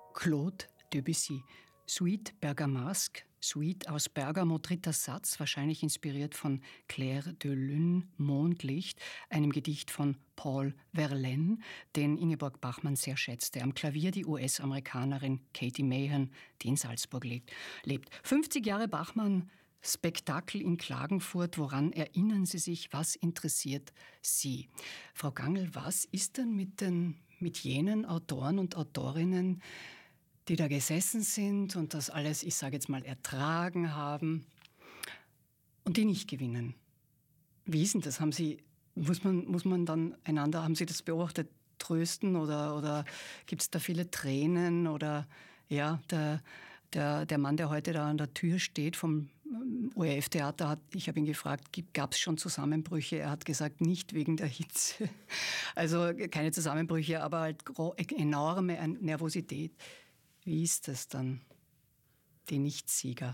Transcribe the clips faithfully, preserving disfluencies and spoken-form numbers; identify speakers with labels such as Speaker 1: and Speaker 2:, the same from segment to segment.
Speaker 1: Claude Debussy. Suite Bergamasque, Suite aus Bergamo, dritter Satz, wahrscheinlich inspiriert von Clair de Lune, Mondlicht, einem Gedicht von Paul Verlaine, den Ingeborg Bachmann sehr schätzte. Am Klavier die U S-Amerikanerin Katie Mahan, die in Salzburg lebt. fünfzig Jahre Bachmann, Spektakel in Klagenfurt. Woran erinnern Sie sich? Was interessiert Sie? Frau Gangl, was ist denn mit, den, mit jenen Autoren und Autorinnen, die da gesessen sind und das alles, ich sage jetzt mal, ertragen haben und die nicht gewinnen? Wie ist denn das? Haben Sie, muss man, muss man dann einander, haben Sie das beobachtet, trösten oder, oder gibt es da viele Tränen? Oder ja, der, der, der Mann, der heute da an der Tür steht vom O R F-Theater, hat, ich habe ihn gefragt, gab es schon Zusammenbrüche? Er hat gesagt, nicht wegen der Hitze. Also keine Zusammenbrüche, aber halt enorme Nervosität. Wie ist das dann, die Nichtsieger?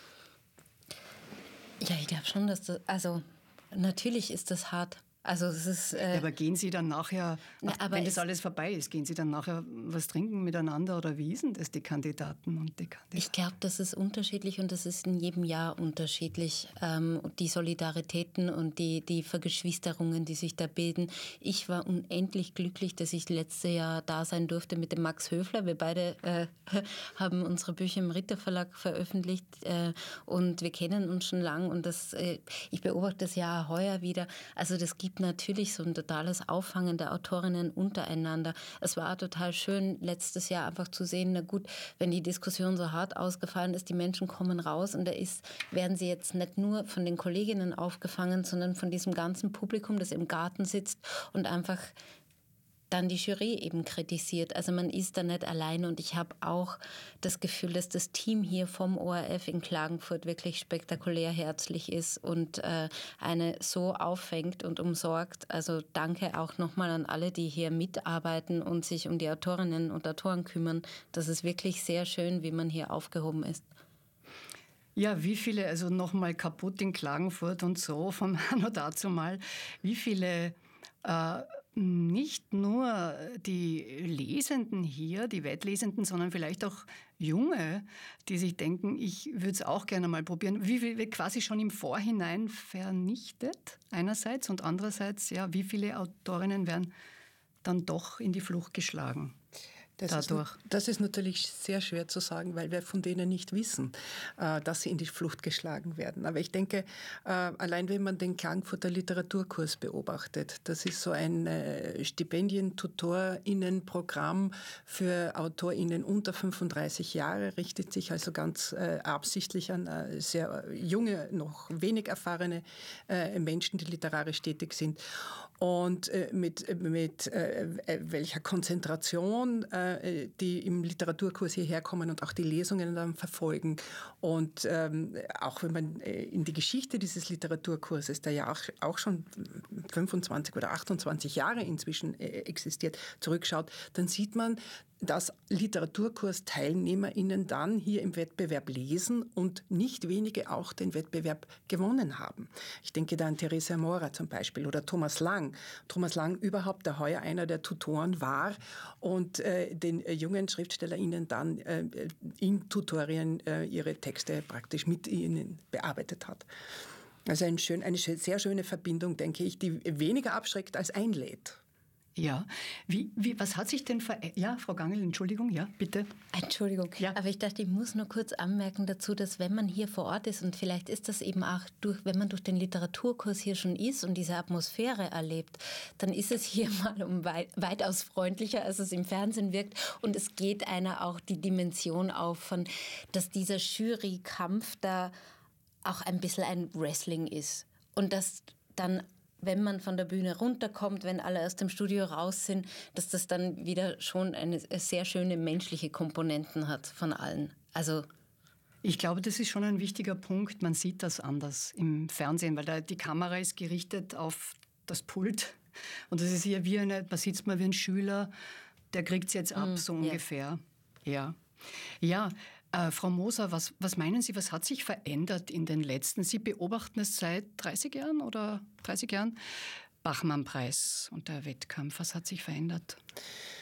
Speaker 2: Ja, ich glaube schon, dass das, also natürlich ist das hart. Also es ist, äh,
Speaker 1: ja, aber gehen Sie dann nachher,
Speaker 2: na,
Speaker 1: ach, wenn das alles vorbei ist, gehen Sie dann nachher was trinken miteinander oder wie sind das, die Kandidaten und die Kandidaten?
Speaker 2: Ich glaube, das ist unterschiedlich und das ist in jedem Jahr unterschiedlich. Ähm, die Solidaritäten und die, die Vergeschwisterungen, die sich da bilden. Ich war unendlich glücklich, dass ich letztes Jahr da sein durfte mit dem Max Höfler. Wir beide äh, haben unsere Bücher im Ritter Verlag veröffentlicht äh, und wir kennen uns schon lang und das, äh, ich beobachte das Jahr heuer wieder. Also das gibt natürlich so ein totales Auffangen der Autorinnen untereinander. Es war total schön, letztes Jahr einfach zu sehen, na gut, wenn die Diskussion so hart ausgefallen ist, die Menschen kommen raus und da ist, werden sie jetzt nicht nur von den Kolleginnen aufgefangen, sondern von diesem ganzen Publikum, das im Garten sitzt und einfach dann die Jury eben kritisiert. Also man ist da nicht alleine und ich habe auch das Gefühl, dass das Team hier vom O R F in Klagenfurt wirklich spektakulär herzlich ist und äh, eine so auffängt und umsorgt. Also danke auch nochmal an alle, die hier mitarbeiten und sich um die Autorinnen und Autoren kümmern. Das ist wirklich sehr schön, wie man hier aufgehoben ist.
Speaker 1: Ja, wie viele, also nochmal kaputt in Klagenfurt und so, von Anno dazu mal, wie viele äh, nicht nur die Lesenden hier, die Wettlesenden, sondern vielleicht auch Junge, die sich denken, ich würde es auch gerne mal probieren, wie viele quasi schon im Vorhinein vernichtet einerseits und andererseits, ja, wie viele Autorinnen werden dann doch in die Flucht geschlagen?
Speaker 3: Das ist, das ist natürlich sehr schwer zu sagen, weil wir von denen nicht wissen, dass sie in die Flucht geschlagen werden. Aber ich denke, allein wenn man den Klagenfurter Literaturkurs beobachtet, das ist so ein Stipendien-TutorInnen-Programm für AutorInnen unter fünfunddreißig Jahre, richtet sich also ganz absichtlich an sehr junge, noch wenig erfahrene Menschen, die literarisch tätig sind. Und mit, mit welcher Konzentration die im Literaturkurs hierher kommen und auch die Lesungen dann verfolgen. Und ähm, auch wenn man in die Geschichte dieses Literaturkurses, der ja auch, auch schon fünfundzwanzig oder achtundzwanzig Jahre inzwischen äh, existiert, zurückschaut, dann sieht man, dass LiteraturkursteilnehmerInnen dann hier im Wettbewerb lesen und nicht wenige auch den Wettbewerb gewonnen haben. Ich denke da an Teresa Mora zum Beispiel oder Thomas Lang. Thomas Lang überhaupt, der heuer einer der Tutoren war und äh, den äh, jungen SchriftstellerInnen dann äh, in Tutorien äh, ihre Texte praktisch mit ihnen bearbeitet hat. Also ein schön, eine sehr schöne Verbindung, denke ich, die weniger abschreckt als einlädt.
Speaker 1: Ja, wie, wie, was hat sich denn verändert? Ja, Frau Gangl, Entschuldigung, ja, bitte.
Speaker 2: Entschuldigung, ja. Aber ich dachte, ich muss nur kurz anmerken dazu, dass wenn man hier vor Ort ist und vielleicht ist das eben auch, durch, wenn man durch den Literaturkurs hier schon ist und diese Atmosphäre erlebt, dann ist es hier mal um weit, weitaus freundlicher, als es im Fernsehen wirkt und es geht einer auch die Dimension auf, von, dass dieser Jurykampf da auch ein bisschen ein Wrestling ist und dass dann, wenn man von der Bühne runterkommt, wenn alle aus dem Studio raus sind, dass das dann wieder schon eine sehr schöne menschliche Komponenten hat von allen. Also
Speaker 1: ich glaube, das ist schon ein wichtiger Punkt. Man sieht das anders im Fernsehen, weil da die Kamera ist gerichtet auf das Pult und das ist hier wie eine, man sitzt mal wie ein Schüler, der kriegt es jetzt ab, mm, so ungefähr. Ja, ja. Äh, Frau Moser, was, was meinen Sie, was hat sich verändert in den letzten, Sie beobachten es seit dreißig Jahren oder dreißig Jahren, Bachmann-Preis und der Wettkampf, was hat sich verändert?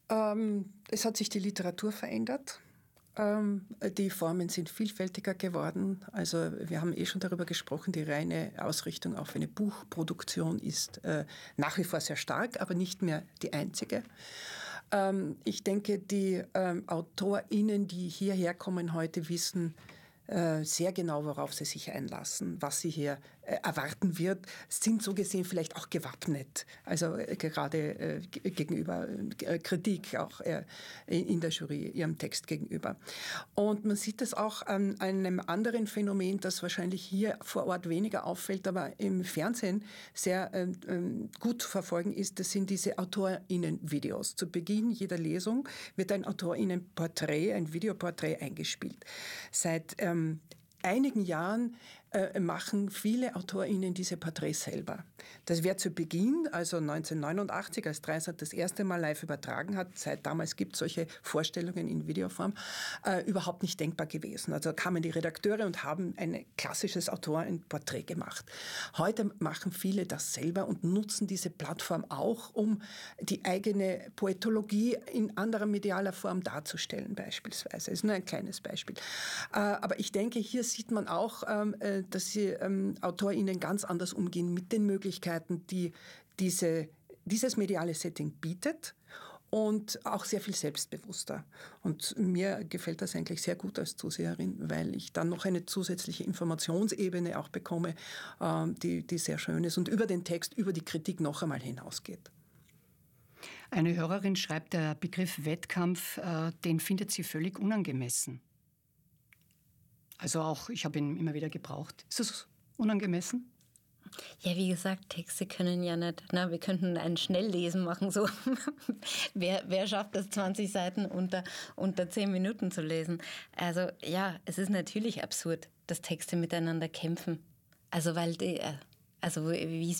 Speaker 3: Ähm, es hat sich die Literatur verändert. Ähm, die Formen sind vielfältiger geworden. Also wir haben eh schon darüber gesprochen, die reine Ausrichtung auf eine Buchproduktion ist äh, nach wie vor sehr stark, aber nicht mehr die einzige. Ähm, ich denke, die ähm, AutorInnen, die hierher kommen heute, wissen äh, sehr genau, worauf sie sich einlassen, was sie hier äh, erwarten wird, sind so gesehen vielleicht auch gewappnet. Also äh, gerade äh, gegenüber äh, Kritik auch äh, in der Jury ihrem Text gegenüber. Und man sieht es auch an einem anderen Phänomen, das wahrscheinlich hier vor Ort weniger auffällt, aber im Fernsehen sehr äh, gut zu verfolgen ist. Das sind diese AutorInnen-Videos. Zu Beginn jeder Lesung wird ein AutorInnen-Porträt, ein Videoporträt eingespielt. Seit ähm, einigen Jahren äh, machen viele AutorInnen diese Porträts selber. Das wäre zu Beginn, also neunzehnhundertneunundachtzig, als Dreisat das erste Mal live übertragen hat, seit damals gibt es solche Vorstellungen in Videoform, äh, überhaupt nicht denkbar gewesen. Also kamen die Redakteure und haben ein klassisches Autorenporträt gemacht. Heute machen viele das selber und nutzen diese Plattform auch, um die eigene Poetologie in anderer medialer Form darzustellen, beispielsweise. Das ist nur ein kleines Beispiel. Äh, aber ich denke, hier sieht man auch, ähm, dass die ähm, AutorInnen ganz anders umgehen mit den Möglichkeiten, die diese, dieses mediale Setting bietet und auch sehr viel selbstbewusster. Und mir gefällt das eigentlich sehr gut als Zuseherin, weil ich dann noch eine zusätzliche Informationsebene auch bekomme, ähm, die, die sehr schön ist und über den Text, über die Kritik noch einmal hinausgeht.
Speaker 1: Eine Hörerin schreibt, der Begriff Wettkampf, äh, den findet sie völlig unangemessen. Also auch, ich habe ihn immer wieder gebraucht. Ist das unangemessen?
Speaker 2: Ja, wie gesagt, Texte können ja nicht, na, wir könnten ein Schnelllesen machen, so. wer, wer schafft das, zwanzig Seiten unter, unter zehn Minuten zu lesen? Also ja, es ist natürlich absurd, dass Texte miteinander kämpfen. Also weil die, also wie